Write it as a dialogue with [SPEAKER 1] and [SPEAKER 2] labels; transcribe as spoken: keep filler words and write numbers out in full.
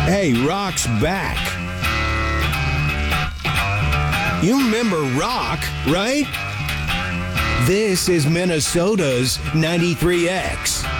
[SPEAKER 1] Hey, Rock's back. You remember Rock, right? This is Minnesota's ninety-three X.